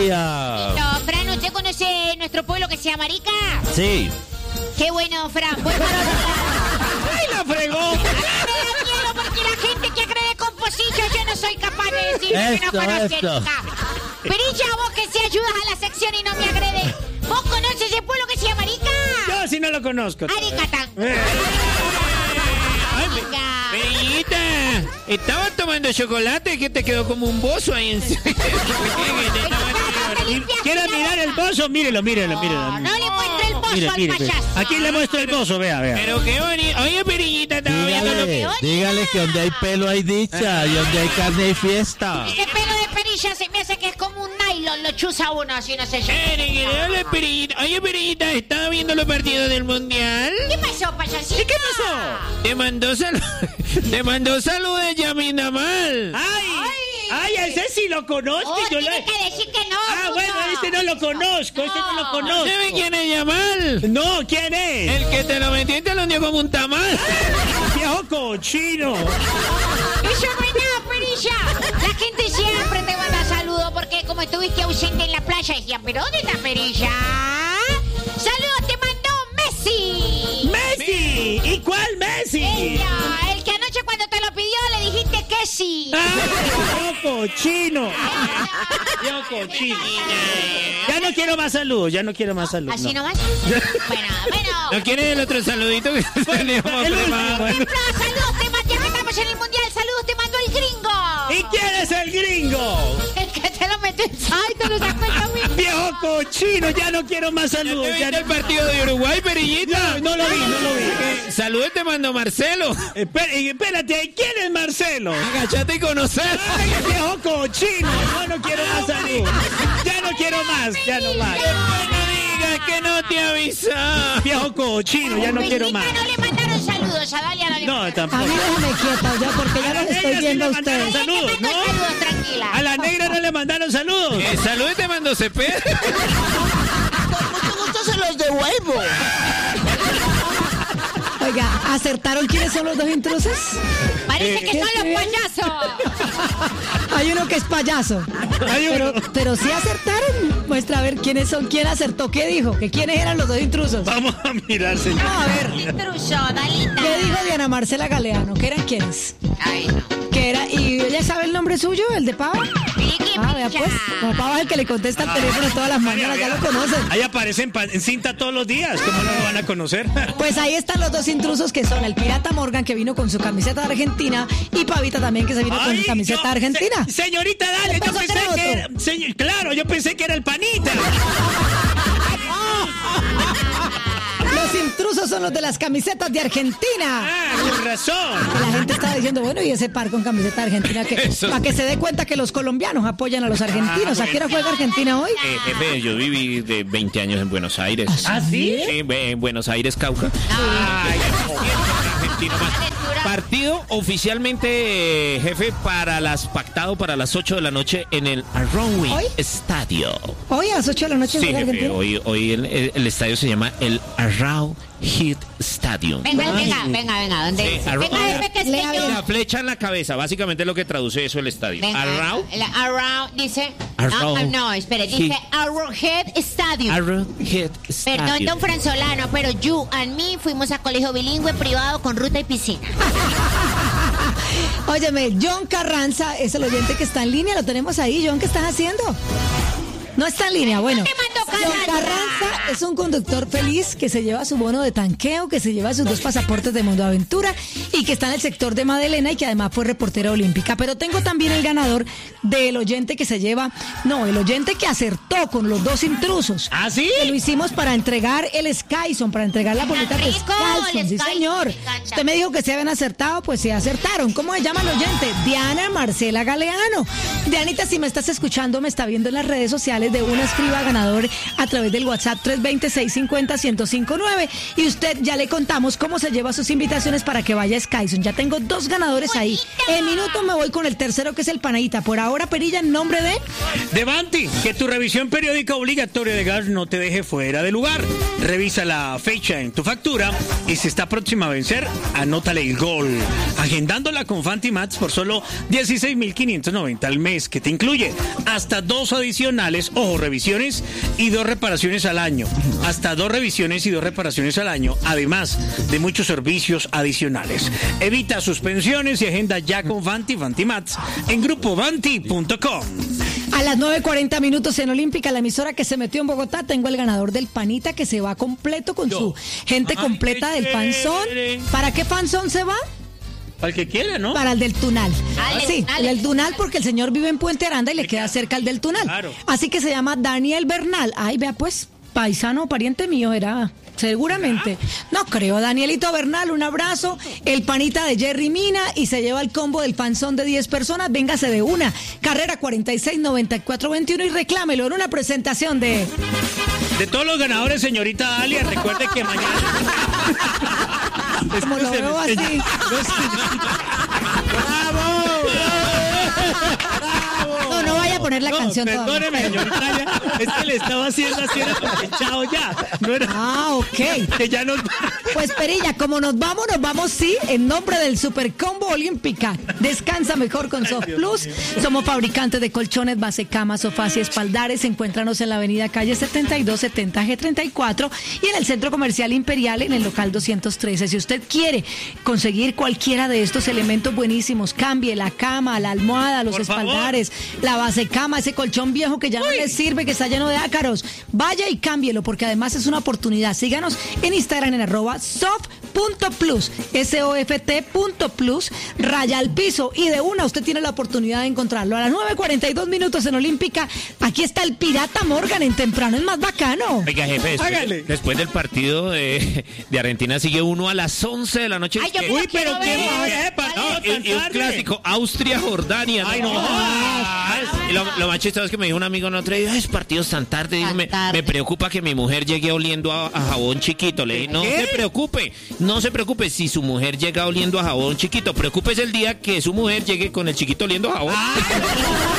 día. No, Fran, ¿usted conoce nuestro pueblo que se llama Arica? Sí. Qué bueno, Fran. Voy para otro lado. ¡Ay, la fregó! A mí me da miedo porque la gente que cree con pocillos, yo no soy capaz de decir que no conoce Arica. Perilla, vos que si ayudas a la sección y no me agredes. ¿Vos conoces ese pueblo que se llama Arica? Yo sí no lo conozco. Aricatán. Perillita, estaba tomando chocolate que te quedó como un bozo ahí en... ¿Quiere mirar el bozo? Mírelo. No le muestre el bozo Mire, al mire. payaso. Aquí le muestro el bozo, vea. Pero qué bonito. Oye, Perillita, estaba viendo lo que... Dígale que donde hay pelo hay dicha y donde hay carne hay fiesta. Ese pelo de perilla se me hace que es como un nylon, lo chuza uno así, no sé yo. Perillita. Oye, Perillita, ¿estaba viendo los partidos del Mundial? ¿Qué pasó, payasito? ¿Qué pasó? Te mandó saludos Yamina Mal. ¡Ay, ese sí lo conozco! Tiene que decir que no. Ah, bueno, este no lo conozco, ¿Sabe quién es Yamal? No, ¿quién es? El que te lo metió y te lo hundió como un tamal. ¡Viejo cochino! Eso no es nada, perilla. La gente siempre te manda saludos porque como estuviste ausente en la playa decían, ¿pero dónde está perilla? ¡Saludos te mandó Messi! ¡Messi! ¿Y cuál Messi? El que anoche cuando te lo pidió le dijiste que sí. ¡Viejo cochino! Ya no quiero más saludos, ¿Así no. nomás? Bueno. ¿No quieres el otro saludito que teníamos preparado? Saludos te mandó, ya que estamos en el mundial, saludos te mandó el gringo. ¿Y quién es el gringo? El que te lo metió. ¡Ay, te lo sacó yo mismo! ¡Viejo cochino! Ya no quiero más saludos. ¿Ya viste el partido de Uruguay, Perillita? No lo vi. Saludos te mandó Marcelo. Espérate, ¿quién es Marcelo? Agachate y conocer. ¡Ay, viejo cochino! No quiero más saludos. Ya no quiero más, No digas que no te avisa. Viejo cochino, ya no quiero más. No le mandaron saludos, a Dalia no le mandaron. tampoco. A mí déjame quieta ya porque ya los estoy viendo a ustedes. Saludos, ¿no? Saludos, tranquila. A la negra no le mandaron saludos. Saludos te mandó Cepeda. Con mucho gusto se los devuelvo. Oiga, ¿acertaron quiénes son los dos intrusos? Parece que son los payasos. Hay uno que es payaso. Pero sí acertaron. Muestra a ver quiénes son, quién acertó, qué dijo, que quiénes eran los dos intrusos. Vamos a mirar, señor. A ver, Intruso, Dalita. ¿qué dijo Diana Marcela Galeano? ¿Qué eran quiénes? Ay, no. ¿Qué era? ¿Y ella sabe el nombre suyo, el de Pava? Vea pues, como Pava es el que le contesta el teléfono todas las mañanas, ya lo conocen. Ahí aparecen en cinta todos los días, ¿cómo no lo van a conocer? Pues ahí están los dos intrusos que son el Pirata Morgan, que vino con su camiseta de Argentina, y Pavita también, que se vino con su camiseta de Argentina. Señorita, dale, yo pensé que era... Claro, yo pensé que era el panita. Los intrusos son los de las camisetas de Argentina. Con razón. Que la gente estaba diciendo, bueno, y ese par con camiseta de Argentina, para que se dé cuenta que los colombianos apoyan a los argentinos. ¿A qué hora juega Argentina hoy? Jefe, yo viví de 20 años en Buenos Aires. ¿Ah, sí? Sí, en Buenos Aires, Cauca. Ay, argentino más. Partido oficialmente, jefe, pactado para las 8 de la noche en el Arrowing Estadio. Hoy a las 8 de la noche Sí, juega jefe, Argentina. hoy el estadio se llama el Arrowhead Stadium. Venga, ¿dónde? Sí, Venga, jefe, que es que yo... La flecha en la cabeza, básicamente es lo que traduce eso el estadio. Arrow, dice... No, espere, Sí. dice Arrowhead Stadium. Arrowhead Stadium. Perdón, don Franzolano, pero you and me fuimos a colegio bilingüe privado con ruta y piscina. Óyeme, John Carranza es el oyente que está en línea, lo tenemos ahí. John, ¿qué estás haciendo? No está en línea, bueno. John Carranza es un conductor feliz que se lleva su bono de tanqueo, que se lleva sus 2 pasaportes de Mundo Aventura y que está en el sector de Madelena y que además fue reportera olímpica. Pero tengo también el ganador del oyente que se lleva, el oyente que acertó con los 2 intrusos. ¿Ah, sí? Que lo hicimos para entregar el Skyson, para entregar la boleta de rico, Skyson. el Sí, Skyson, señor. me encanta. Usted me dijo que se habían acertado, pues sí acertaron. ¿Cómo se llama el oyente? Diana Marcela Galeano. Dianita, si me estás escuchando, me está viendo en las redes sociales, de una escriba ganador a través del WhatsApp 320-650-1059. Y usted ya le contamos cómo se lleva sus invitaciones para que vaya a Skyzone. Ya tengo 2 ganadores ahí. En minuto me voy con el tercero, que es el Panadita. Por ahora, Perilla, en nombre de Devanti, que tu revisión periódica obligatoria de gas no te deje fuera de lugar. Revisa la fecha en tu factura y si está próxima a vencer, anótale el gol. Agendándola con Fanti Mats por solo 16.590 al mes, que te incluye hasta 2 adicionales, revisiones y 2 reparaciones al año. Hasta 2 revisiones y 2 reparaciones al año, además de muchos servicios adicionales. Evita suspensiones y agenda ya con Fanti Mats en grupovanti.com. A las 9:40 minutos en Olímpica, la emisora que se metió en Bogotá. Tengo el ganador del Panita, que se va completo con su gente completa del Fanzón. ¿Para qué Fanzón se va? Para el que quiera, ¿no? Para el del Tunal. Sí, el del Tunal, porque el señor vive en Puente Aranda y le queda cerca el del Tunal. Claro. Así que se llama Daniel Bernal. Ay, vea pues, paisano o pariente mío era. Seguramente. No creo. Danielito Bernal, un abrazo. El Panita de Jerry Mina y se lleva el combo del Fanzón de 10 personas. Véngase de una. Carrera 469421 y reclámelo en una presentación de todos los ganadores, señorita Dalia, recuerde que mañana... Como lo veo así. ¡Bravo! No vaya a poner la canción todavía. Perdóneme, señorita Dalia, es que le estaba haciendo así, era como que chao ya. No era... ok. Que ya nos... Pues Perilla, como nos vamos sí, en nombre del Super Combo Olímpica. Descansa mejor con Soft Plus. Somos fabricantes de colchones, base camas, sofás y espaldares. Encuéntranos en la avenida calle 7270 G34 y en el Centro Comercial Imperial en el local 213. Si usted quiere conseguir cualquiera de estos elementos buenísimos, cambie la cama, la almohada, los espaldares, la base cama, ese colchón viejo que ya no le sirve, que está lleno de ácaros. Vaya y cámbielo, porque además es una oportunidad. Síganos en Instagram en @soft.plus, soft.plus, raya al piso, y de una usted tiene la oportunidad de encontrarlo. A las 9:42 minutos en Olímpica, aquí está el Pirata Morgan en temprano, es más bacano. Oiga, jefe, después del partido de Argentina sigue uno a las 11 de la noche. Ay, yo que- me lo Uy, pero quiero qué ver. mal, y un clásico, Austria-Jordania. Ay, no. Y lo más chistoso es que me dijo un amigo en otro día, es partidos tan tarde. Dijo, Tan tarde. me preocupa que mi mujer llegue oliendo a jabón chiquito. Le dije, no se preocupe. Si su mujer llega oliendo a jabón chiquito, preocúpese el día que su mujer llegue con el chiquito oliendo a jabón.